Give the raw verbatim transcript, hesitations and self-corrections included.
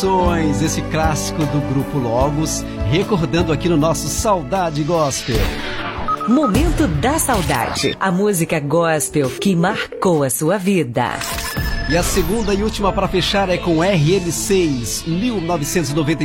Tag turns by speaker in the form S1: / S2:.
S1: Esse clássico do Grupo Logos, recordando aqui no nosso Saudade Gospel.
S2: Momento da Saudade, a música gospel que marcou a sua vida.
S1: E a segunda e última para fechar é com R L seis, mil novecentos e noventa